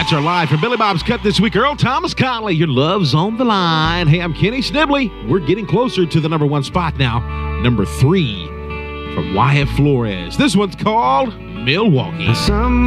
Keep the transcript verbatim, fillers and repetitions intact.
Hits are live from Billy Bob's Cut this week. Earl Thomas Conley, your love's on the line. Hey, I'm Kenny Snibley. We're getting closer to the number one spot now. Number three from Wyatt Flores. This one's called Milwaukee. Some